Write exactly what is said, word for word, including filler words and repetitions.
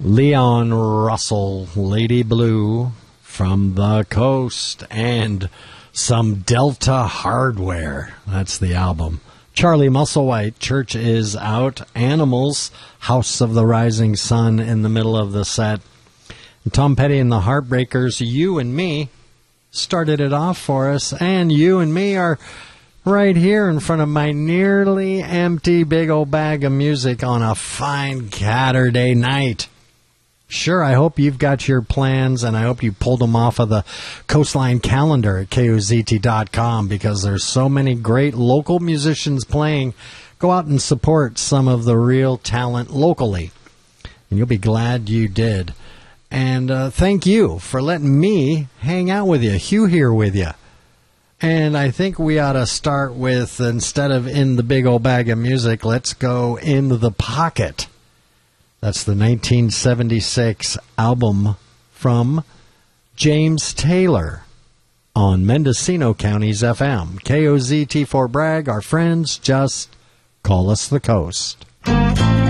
Leon Russell, Lady Blue, from the coast, and some Delta Hardware. That's the album. Charlie Musselwhite, Church Is Out. Animals, House of the Rising Sun in the middle of the set. And Tom Petty and the Heartbreakers, You and Me, started it off for us. And You and Me are right here in front of my nearly empty big old bag of music on a fine Saturday night. Sure, I hope you've got your plans, and I hope you pulled them off of the Coastline calendar at K O Z T dot com, because there's so many great local musicians playing. Go out and support some of the real talent locally, and you'll be glad you did. And uh, thank you for letting me hang out with you. Hugh here with you. And I think we ought to start with, instead of in the big old bag of music, let's go in the pocket. That's the nineteen seventy-six album from James Taylor on Mendocino County's F M. K O Z T for Bragg, our friends, just call us the coast.